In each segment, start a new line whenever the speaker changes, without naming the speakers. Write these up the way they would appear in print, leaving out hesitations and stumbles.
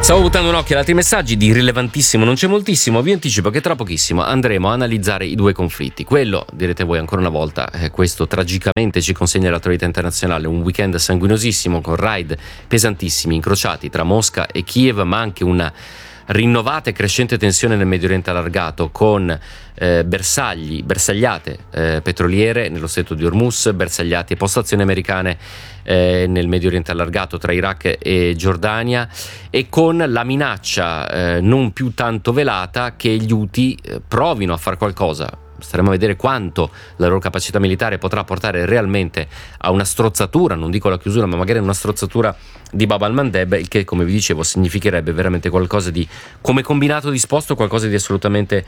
Stavo buttando un occhio ad altri messaggi di rilevantissimo, non c'è moltissimo, vi anticipo che tra pochissimo andremo a analizzare i due conflitti. Quello, direte voi ancora una volta, questo tragicamente ci consegna l'attualità internazionale, un weekend sanguinosissimo con raid pesantissimi incrociati tra Mosca e Kiev, ma anche una rinnovata e crescente tensione nel Medio Oriente allargato con bersagliate petroliere nello stretto di Hormuz, bersagliate e postazioni americane nel Medio Oriente allargato tra Iraq e Giordania, e con la minaccia non più tanto velata che gli Houthi provino a fare qualcosa. Staremo a vedere quanto la loro capacità militare potrà portare realmente a una strozzatura, non dico la chiusura, ma magari una strozzatura di Bab al-Mandeb, il che, come vi dicevo, significherebbe veramente qualcosa di, come combinato disposto, qualcosa di assolutamente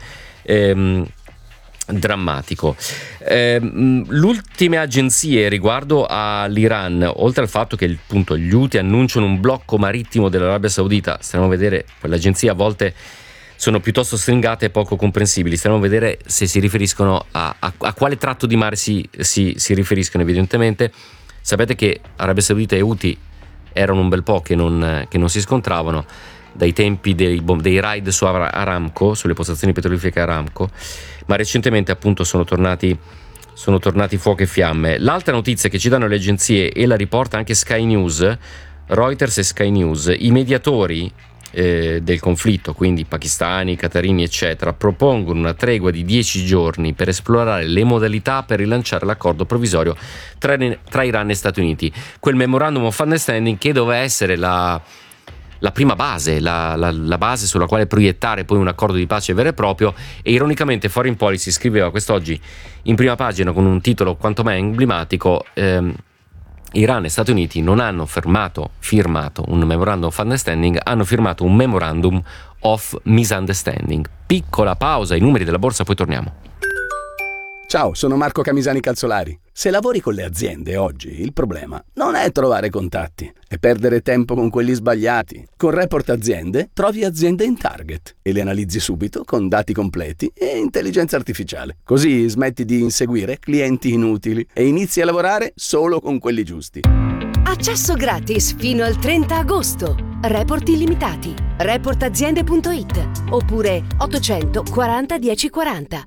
drammatico. Le ultime agenzie riguardo all'Iran, oltre al fatto che appunto gli Houthi annunciano un blocco marittimo dell'Arabia Saudita, staremo a vedere, quelle agenzie a volte sono piuttosto stringate e poco comprensibili. Stiamo a vedere se si riferiscono a quale tratto di mare si riferiscono. Evidentemente sapete che Arabia Saudita e Houthi erano un bel po' che non si scontravano dai tempi dei raid su Aramco, sulle postazioni petrolifere Aramco, ma recentemente appunto sono tornati fuoco e fiamme. L'altra notizia che ci danno le agenzie, e la riporta anche Sky News, Reuters e Sky News, i mediatori del conflitto, quindi pakistani, qatarini eccetera, propongono una tregua di 10 giorni per esplorare le modalità per rilanciare l'accordo provvisorio tra Iran e Stati Uniti, quel memorandum of understanding che doveva essere la prima base, la base sulla quale proiettare poi un accordo di pace vero e proprio. E ironicamente Foreign Policy scriveva quest'oggi in prima pagina con un titolo quanto mai emblematico: Iran e Stati Uniti non hanno firmato un memorandum of understanding, hanno firmato un memorandum of misunderstanding. Piccola pausa, i numeri della borsa, poi torniamo.
Ciao, sono Marco Camisani Calzolari. Se lavori con le aziende oggi, il problema non è trovare contatti, è perdere tempo con quelli sbagliati. Con Report Aziende trovi aziende in target e le analizzi subito con dati completi e intelligenza artificiale. Così smetti di inseguire clienti inutili e inizi a lavorare solo con quelli giusti.
Accesso gratis fino al 30 agosto. Report illimitati. Reportaziende.it oppure 800 40 10 40.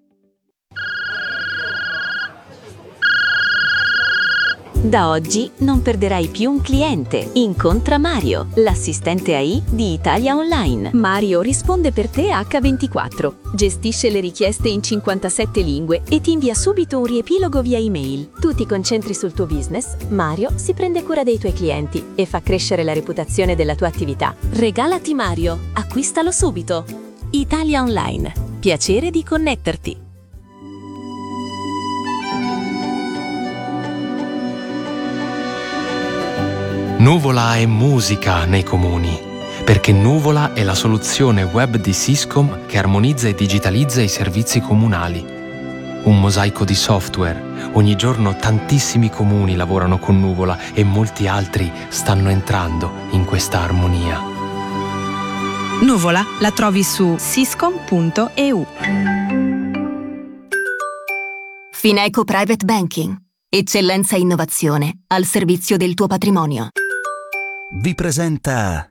Da oggi non perderai più un cliente. Incontra Mario, l'assistente AI di Italia Online. Mario risponde per te H24, gestisce le richieste in 57 lingue e ti invia subito un riepilogo via email. Tu ti concentri sul tuo business, Mario si prende cura dei tuoi clienti e fa crescere la reputazione della tua attività. Regalati Mario, acquistalo subito. Italia Online, piacere di connetterti.
Nuvola è musica nei comuni, perché Nuvola è la soluzione web di Syscom che armonizza e digitalizza i servizi comunali. Un mosaico di software. Ogni giorno tantissimi comuni lavorano con Nuvola e molti altri stanno entrando in questa armonia.
Nuvola la trovi su syscom.eu.
Fineco Private Banking. Eccellenza e innovazione al servizio del tuo patrimonio.
Vi presenta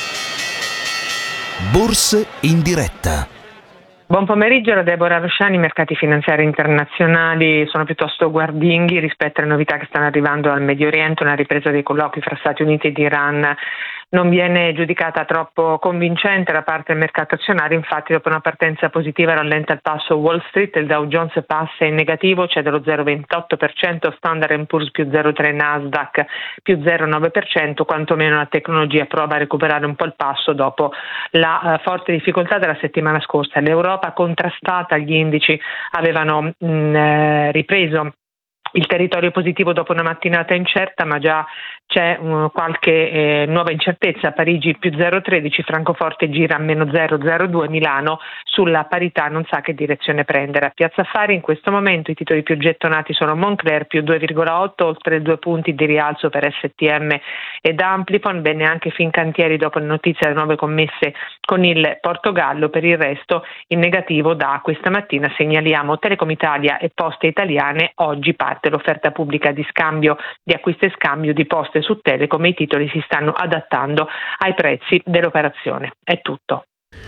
Borse in diretta.
Buon pomeriggio, da Deborah Rosciani. I mercati finanziari internazionali sono piuttosto guardinghi rispetto alle novità che stanno arrivando dal Medio Oriente. Una ripresa dei colloqui fra Stati Uniti ed Iran non viene giudicata troppo convincente da parte del mercato azionario. Infatti, dopo una partenza positiva rallenta il passo Wall Street, il Dow Jones passa in negativo, cede lo 0,28%, Standard & Poor's più 0,3%, Nasdaq più 0,9%, quantomeno la tecnologia prova a recuperare un po' il passo dopo la forte difficoltà della settimana scorsa. L'Europa contrastata, gli indici avevano ripreso il territorio positivo dopo una mattinata incerta, ma già c'è qualche nuova incertezza. Parigi più 0,13, Francoforte gira a meno 0,02, Milano sulla parità non sa che direzione prendere. A Piazza Affari in questo momento i titoli più gettonati sono Moncler più 2,8, oltre 2 punti di rialzo per STM ed Amplifon, bene anche Fincantieri dopo le notizie delle nuove commesse con il Portogallo. Per il resto in negativo da questa mattina segnaliamo Telecom Italia e Poste Italiane, oggi parte parte l'offerta pubblica di scambio, di acquisto e scambio di poste su Telecom e i titoli si stanno adattando ai prezzi dell'operazione. È tutto.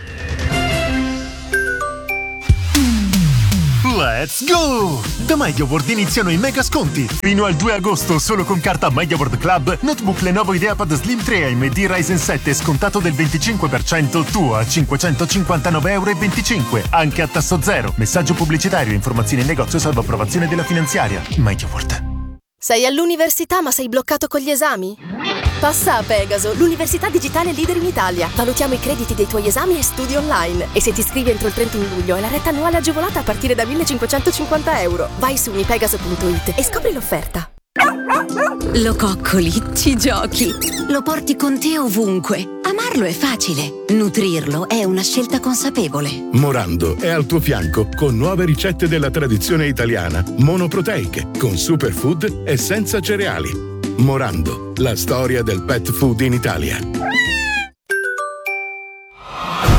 Let's go! Da MediaWorld iniziano i mega sconti. Fino al 2 agosto, solo con carta MediaWorld Club, notebook Lenovo IdeaPad Slim 3 AMD Ryzen 7 scontato del 25%, tuo a €559,25. Anche a tasso zero. Messaggio pubblicitario, informazioni in negozio salvo approvazione della finanziaria. MediaWorld.
Sei all'università ma sei bloccato con gli esami? Passa a Pegaso, l'università digitale leader in Italia. Valutiamo i crediti dei tuoi esami e studi online. E se ti iscrivi entro il 31 luglio hai la retta annuale agevolata a partire da €1.550. Vai su unipegaso.it e scopri l'offerta.
Lo coccoli, ci giochi, lo porti con te ovunque. Amarlo è facile, nutrirlo è una scelta consapevole.
Morando è al tuo fianco con nuove ricette della tradizione italiana, monoproteiche, con superfood e senza cereali. Morando, la storia del pet food in Italia.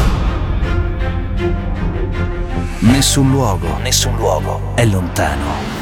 Nessun luogo è lontano.